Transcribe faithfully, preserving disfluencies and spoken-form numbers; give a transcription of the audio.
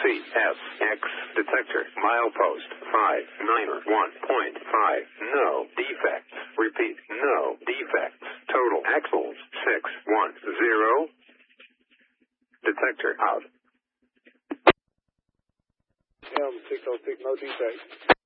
C S X detector milepost five niner one point five. No defects. Repeat, no defects. Total axles six one zero. Detector out. M six oh six, no defects.